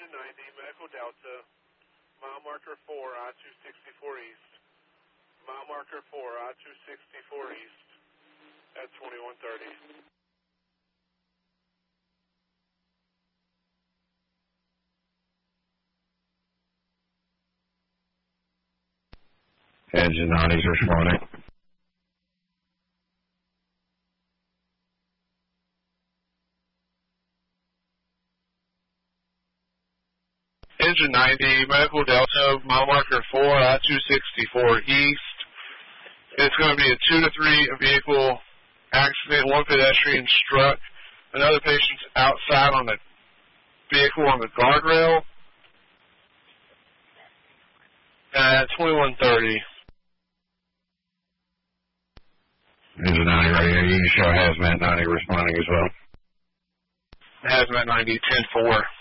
Engine 90, Medical Delta, mile marker 4, I-264 East. Mile marker 4, I-264 East at 2130. Engine 90 is responding. Engine 90, Medical Delta, mile marker 4, I-264 East. It's going to be a 2 to 3 vehicle accident. One pedestrian struck another patient's outside on the vehicle on the guardrail at 2130. Engine 90 right here. You can show Hazmat 90 responding as well. Hazmat 90, 10-4.